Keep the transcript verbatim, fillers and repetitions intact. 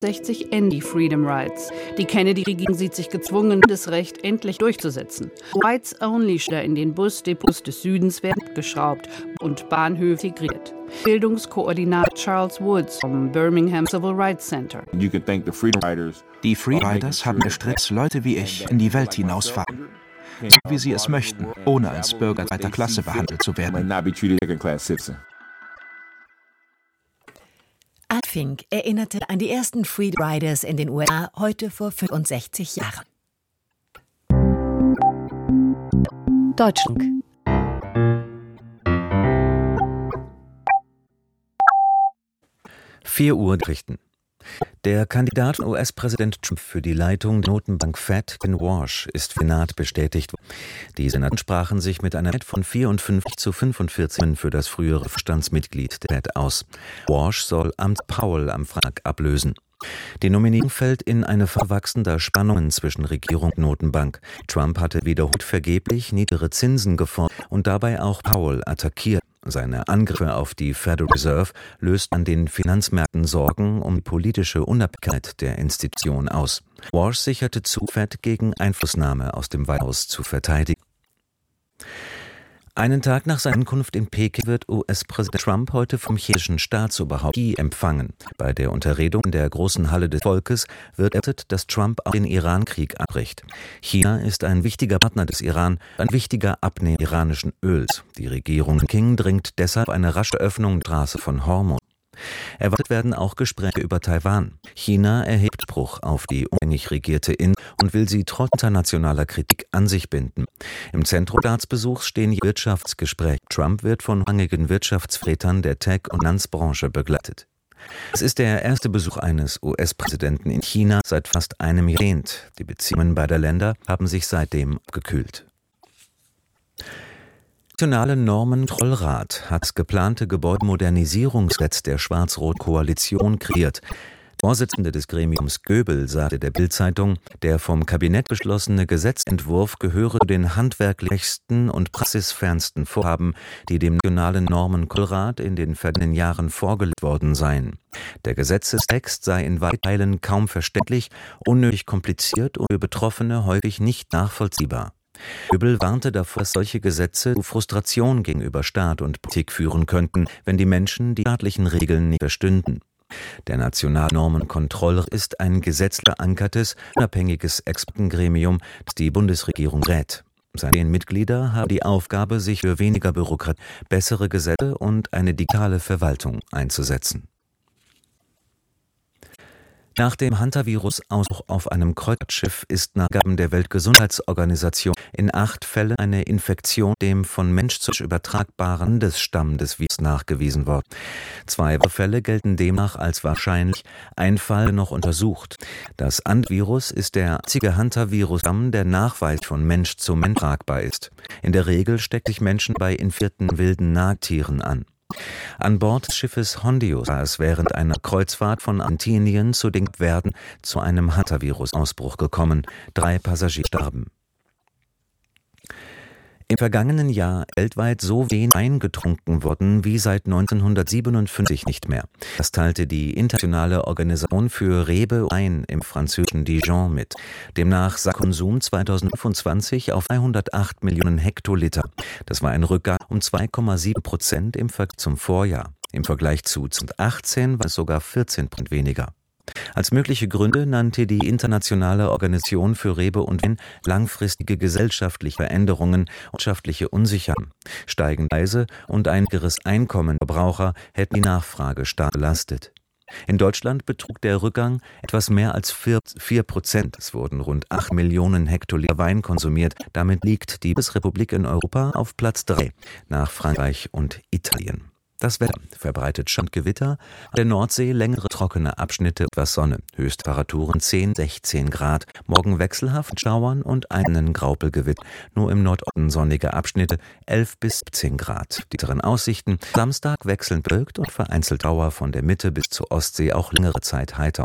sechzig enden die Freedom Rides. Die Kennedy-Regierung sieht sich gezwungen, das Recht endlich durchzusetzen. Rides-Only-Städte in den Busdepots des Südens werden geschraubt und Bahnhöfe integriert. Bildungskoordinator Charles Woods vom Birmingham Civil Rights Center. Die Freeriders haben erstrebt, Leute wie ich in die Welt hinausfahren, so wie sie es möchten, ohne als Bürger zweiter Klasse behandelt zu werden. Art Fink erinnerte an die ersten Freedom Riders in den U S A heute vor fünfundsechzig Jahren. Deutschland. vier Uhr Nachrichten. Der Kandidat von U S-Präsident Trump für die Leitung der Notenbank Fed, Ken Walsh, ist vom Senat bestätigt. Die Senatoren sprachen sich mit einer Mehrheit von vierundfünfzig zu fünfundvierzig für das frühere Vorstandsmitglied der Fed aus. Walsh soll Amt Powell am Freitag ablösen. Die Nominierung fällt in eine verwachsender Spannungen zwischen Regierung und Notenbank. Trump hatte wiederholt vergeblich niedrigere Zinsen gefordert und dabei auch Powell attackiert. Seine Angriffe auf die Federal Reserve löst an den Finanzmärkten Sorgen um die politische Unabhängigkeit der Institution aus. Walsh sicherte zu, Fed gegen Einflussnahme aus dem Weißen Haus zu verteidigen. Einen Tag nach seiner Ankunft in Peking wird U S-Präsident Trump heute vom chinesischen Staatsoberhaupt Xi empfangen. Bei der Unterredung in der großen Halle des Volkes wird erwartet, dass Trump auch den Iran-Krieg abbricht. China ist ein wichtiger Partner des Iran, ein wichtiger Abnehmer iranischen Öls. Die Regierung in Peking dringt deshalb auf eine rasche Öffnung der Straße von Hormuz. Erwartet werden auch Gespräche über Taiwan. China erhebt Bruch auf die unabhängig regierte Insel und will sie trotz internationaler Kritik an sich binden. Im Zentrum des Staatsbesuchs stehen die Wirtschaftsgespräche. Trump wird von rangigen Wirtschaftsvertretern der Tech- und Finanzbranche begleitet. Es ist der erste Besuch eines U S-Präsidenten in China seit fast einem Jahrzehnt. Die Beziehungen beider Länder haben sich seitdem abgekühlt. Der Nationale Normenkontrollrat hat das geplante Gebäudemodernisierungsgesetz der Schwarz-Rot-Koalition kreiert. Der Vorsitzende des Gremiums Göbel sagte der Bild-Zeitung, der vom Kabinett beschlossene Gesetzentwurf gehöre zu den handwerklichsten und praxisfernsten Vorhaben, die dem Nationalen Normenkontrollrat in den vergangenen Jahren vorgelegt worden seien. Der Gesetzestext sei in weiten Teilen kaum verständlich, unnötig kompliziert und für Betroffene häufig nicht nachvollziehbar. Göbel warnte davor, dass solche Gesetze zu Frustration gegenüber Staat und Politik führen könnten, wenn die Menschen die staatlichen Regeln nicht verstünden. Der Nationale Normenkontrollrat ist ein gesetzlich verankertes, unabhängiges Expertengremium, das die Bundesregierung rät. Seine Mitglieder haben die Aufgabe, sich für weniger Bürokratie, bessere Gesetze und eine digitale Verwaltung einzusetzen. Nach dem Hantavirus-Ausbruch auf einem Kreuzfahrtschiff ist nach Angaben der Weltgesundheitsorganisation in acht Fällen eine Infektion dem von Mensch zu Mensch übertragbaren Landesstamm des Virus nachgewiesen worden. Zwei Fälle gelten demnach als wahrscheinlich, ein Fall noch untersucht. Das Anvirus ist der einzige Hantavirus-Stamm, der nachweislich von Mensch zu Mensch tragbar ist. In der Regel steckt sich Menschen bei infizierten wilden Nagetieren an. An Bord des Schiffes Hondius war es während einer Kreuzfahrt von Argentinien zu den Kapverden zu einem Hantavirus-Ausbruch gekommen. Drei Passagiere starben. Im vergangenen Jahr weltweit so wenig Wein getrunken worden wie seit neunzehnhundertsiebenundfünfzig nicht mehr. Das teilte die Internationale Organisation für Rebe und Wein im französischen Dijon mit. Demnach sank der Konsum zweitausendfünfundzwanzig auf dreihundertacht Millionen Hektoliter. Das war ein Rückgang um zwei Komma sieben Prozent im Vergleich zum Vorjahr. Im Vergleich zu zweitausendachtzehn war es sogar vierzehn Prozent weniger. Als mögliche Gründe nannte die Internationale Organisation für Rebe und Wein langfristige gesellschaftliche Veränderungen und wirtschaftliche Unsicherheiten. Steigende Preise und ein geringeres Einkommen der Verbraucher hätten die Nachfrage stark belastet. In Deutschland betrug der Rückgang etwas mehr als vier Prozent. Es wurden rund acht Millionen Hektoliter Wein konsumiert. Damit liegt die Bundesrepublik in Europa auf Platz drei nach Frankreich und Italien. Das Wetter verbreitet Gewitter, an der Nordsee längere trockene Abschnitte, etwas Sonne, Höchsttemperaturen zehn, sechzehn Grad, morgen wechselhaft Schauern und einen Graupelgewitter, nur im Nordosten sonnige Abschnitte, elf bis siebzehn Grad. Die weiteren Aussichten, Samstag wechselnd bewölkt und vereinzelt Dauer von der Mitte bis zur Ostsee auch längere Zeit heiter.